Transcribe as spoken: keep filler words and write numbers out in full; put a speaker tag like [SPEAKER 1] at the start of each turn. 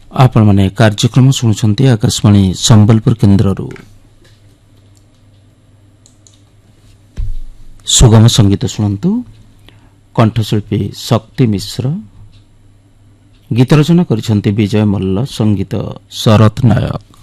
[SPEAKER 1] आपण माने कार्यक्रम शुणुंट आकाशवाणी संबलपुर केन्द्र सुगम संगीत शुणु कंठशिल्पी शक्ति मिश्र गीत रचना कर विजय मल्ल संगीत शरत नायक।